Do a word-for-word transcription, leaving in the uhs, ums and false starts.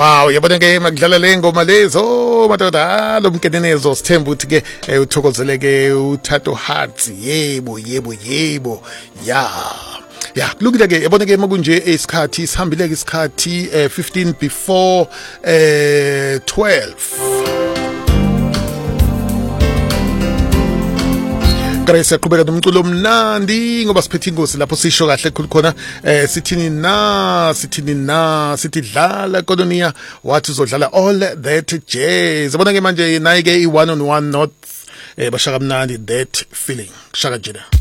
Wow, yabona ke makudlala le ngoma lezo madoda lo mkenenezo sithemba ukuthi ke uthokozeleke uThato Hearts yebo yebo yebo ya ya kulungile ke yabona ke makunje isikhathi sihambile ke isikhathi fifteen before twelve Grace yaqhubeka nomculo omnandi ngoba siphethe ingosi lapho sisho kahle khulu khona eh sithini na sithini na sithi dlala Colonia wathi uzodlala all that jazz yabona ke manje nayi ke i one on one not eh bashaka mnandi that feeling shaka njena